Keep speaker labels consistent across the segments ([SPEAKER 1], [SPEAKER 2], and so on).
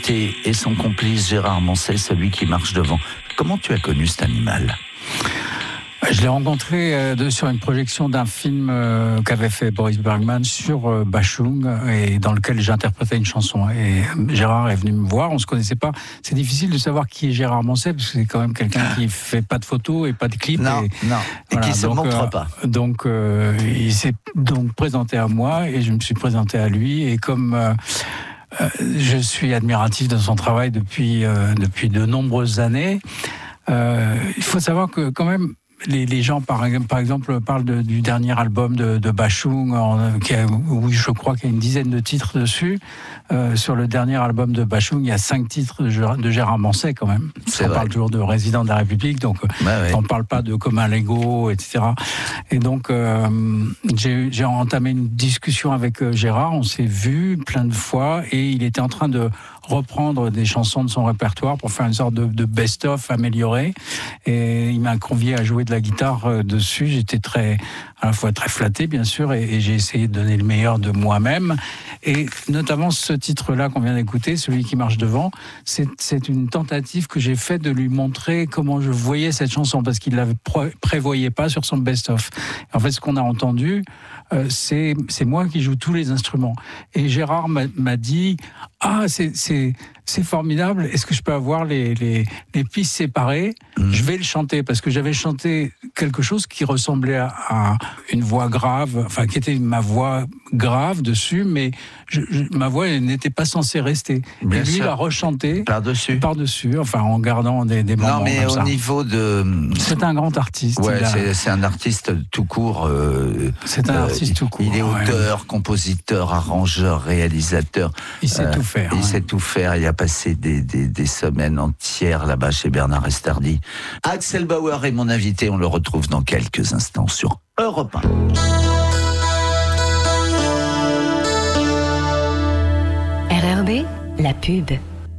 [SPEAKER 1] Et son complice Gérard Manset, celui qui marche devant. Comment tu as connu cet animal ?
[SPEAKER 2] Je l'ai rencontré sur une projection d'un film qu'avait fait Boris Bergman sur Bachung, et dans lequel j'interprétais une chanson. Et Gérard est venu me voir, on se connaissait pas. C'est difficile de savoir qui est Gérard Manset, parce que c'est quand même quelqu'un qui fait pas de photos et pas de clips.
[SPEAKER 1] Non, et qui se montre pas.
[SPEAKER 2] Donc il s'est donc présenté à moi, et je me suis présenté à lui, et comme je suis admiratif de son travail depuis de nombreuses années, il faut savoir que quand même, les gens, par exemple, parlent du dernier album de Bachung, où je crois qu'il y a une dizaine de titres dessus. Sur le dernier album de Bachung, il y a 5 titres de Gérard Manset, quand même. On parle toujours de Résident de la République, donc on ne parle pas de Comme un Lego, etc. Et donc, j'ai entamé une discussion avec Gérard, on s'est vu plein de fois, et il était en train de reprendre des chansons de son répertoire pour faire une sorte de best-of amélioré, et il m'a convié à jouer de la guitare dessus. J'étais à la fois très flatté, bien sûr, et j'ai essayé de donner le meilleur de moi-même, et notamment ce titre-là qu'on vient d'écouter, celui qui marche devant, c'est une tentative que j'ai faite de lui montrer comment je voyais cette chanson, parce qu'il ne la prévoyait pas sur son best-of. En fait, ce qu'on a entendu, c'est moi qui joue tous les instruments. Et Gérard m'a dit « Ah, c'est formidable, est-ce que je peux avoir les pistes séparées ? Je vais le chanter », parce que j'avais chanté quelque chose qui ressemblait à une voix grave, enfin qui était ma voix grave dessus, mais ma voix n'était pas censée rester.
[SPEAKER 1] Bien
[SPEAKER 2] et lui,
[SPEAKER 1] sûr.
[SPEAKER 2] il a rechanté par-dessus, enfin en gardant des moments
[SPEAKER 1] non, mais
[SPEAKER 2] comme
[SPEAKER 1] au
[SPEAKER 2] ça.
[SPEAKER 1] niveau de...
[SPEAKER 2] C'est un grand artiste.
[SPEAKER 1] Ouais, c'est un artiste tout court.
[SPEAKER 2] C'est un artiste tout court.
[SPEAKER 1] Il est auteur, compositeur, arrangeur, réalisateur.
[SPEAKER 2] Il sait tout faire.
[SPEAKER 1] Il sait tout faire. Il a passé des semaines entières là-bas chez Bernard Estardi. Axel Bauer est mon invité. On le retrouve dans quelques instants sur Europe 1.
[SPEAKER 3] RRB, la pub.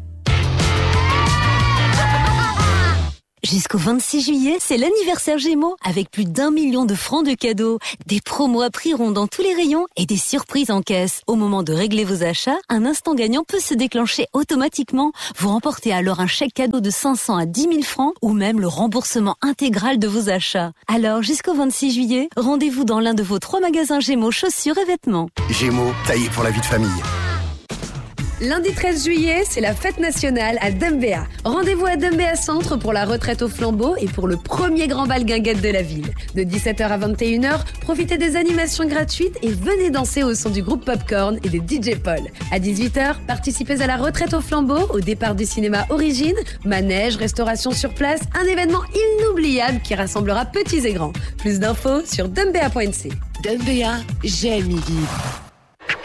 [SPEAKER 3] Jusqu'au 26 juillet, c'est l'anniversaire Gémeaux, avec plus d'1 million de francs de cadeaux, des promos à prix rond dans tous les rayons et des surprises en caisse. Au moment de régler vos achats, un instant gagnant peut se déclencher automatiquement. Vous remportez alors un chèque cadeau de 500 à 10 000 francs ou même le remboursement intégral de vos achats. Alors, jusqu'au 26 juillet, rendez-vous dans l'un de vos 3 magasins Gémeaux chaussures et vêtements.
[SPEAKER 4] Gémeaux, taillé pour la vie de famille.
[SPEAKER 5] Lundi 13 juillet, c'est la fête nationale à Dumbéa. Rendez-vous à Dumbéa Centre pour la retraite au flambeau et pour le premier grand bal guinguette de la ville. De 17h à 21h, profitez des animations gratuites et venez danser au son du groupe Popcorn et de DJ Paul. À 18h, participez à la retraite au flambeau, au départ du cinéma Origine, manège, restauration sur place, un événement inoubliable qui rassemblera petits et grands. Plus d'infos sur dumbéa.nc.
[SPEAKER 6] Dumbéa, j'aime y vivre.